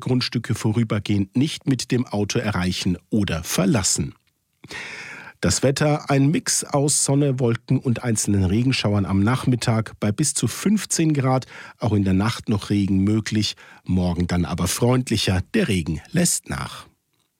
Grundstücke vorübergehend nicht mit dem Auto erreichen oder verlassen. Das Wetter: ein Mix aus Sonne, Wolken und einzelnen Regenschauern am Nachmittag bei bis zu 15 Grad. Auch in der Nacht noch Regen möglich, morgen dann aber freundlicher. Der Regen lässt nach.